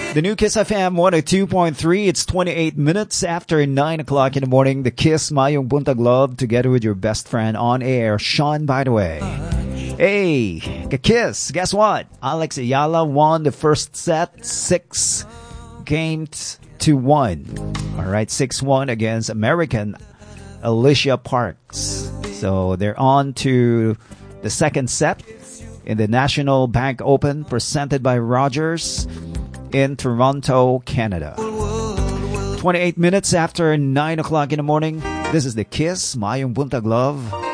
The new Kiss FM 102.3. It's 28 minutes after 9 o'clock in the morning. The Kiss Mayong Buntag Love together with your best friend on air, Sean, by the way. Hey, Kiss, guess what? Alex Ayala won the first set 6 games to 1. All right, 6-1 against American Alicia Parks. So they're on to the second set in the National Bank Open presented by Rogers in Toronto, Canada. 28 minutes after 9 o'clock in the morning. This is the Kiss Mayong Buntag Love.